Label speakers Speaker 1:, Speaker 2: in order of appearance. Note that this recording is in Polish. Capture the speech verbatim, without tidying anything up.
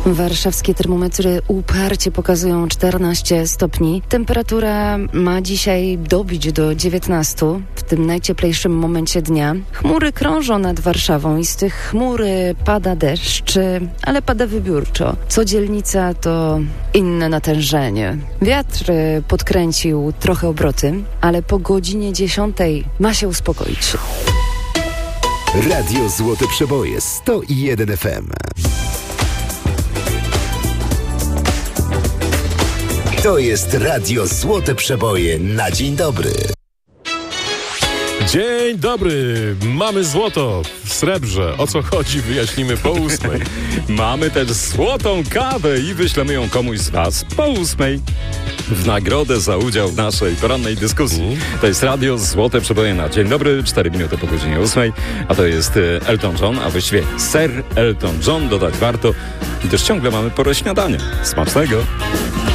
Speaker 1: Warszawskie termometry uparcie pokazują czternaście stopni. Temperatura ma dzisiaj dobić do dziewiętnastu w tym najcieplejszym momencie dnia. Chmury krążą nad Warszawą i z tych chmur pada deszcz, ale pada wybiórczo. Co dzielnica to inne natężenie. Wiatr podkręcił trochę obroty, ale po godzinie dziesiątej ma się uspokoić.
Speaker 2: Radio Złote Przeboje sto jeden F M. To jest Radio Złote Przeboje na dzień dobry.
Speaker 3: Dzień dobry, mamy złoto w srebrze. O co chodzi, wyjaśnimy po ósmej. Mamy też złotą kawę i wyślemy ją komuś z was po ósmej. W nagrodę za udział w naszej porannej dyskusji. To jest Radio Złote Przeboje na dzień dobry, cztery minuty po godzinie ósmej, a to jest Elton John, a właściwie Sir Elton John, dodać warto. I też ciągle mamy porę śniadania. Smacznego!